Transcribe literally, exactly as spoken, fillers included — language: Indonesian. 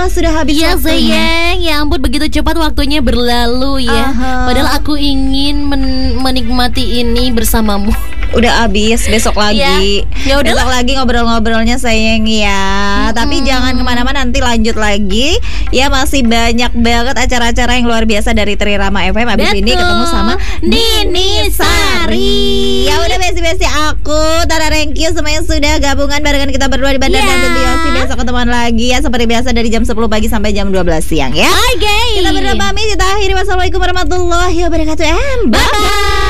malah sudah habis ya, waktunya. sayang, ya ampun begitu cepat waktunya berlalu ya. Aha. Padahal aku ingin men- menikmati ini bersamamu. Udah habis, besok lagi. Ya, ya besok lagi ngobrol-ngobrolnya sayang ya. Mm-mm. Tapi jangan kemana-mana, nanti lanjut lagi. Ya masih banyak banget acara-acara yang luar biasa dari Trirama F M. Abis Betul. ini ketemu sama Nini Sari. Ya udah besti-besti aku, Tara Rengkyu semuanya sudah gabungan barengan kita berdua di Bandar Yeah. dan Biosi. Besok ketemuan lagi ya seperti biasa dari jam sepuluh pagi sampai jam dua belas siang ya. Oke. Kita berdua pamit, kita akhiri. Wassalamualaikum warahmatullahi wabarakatuh. And bye bye.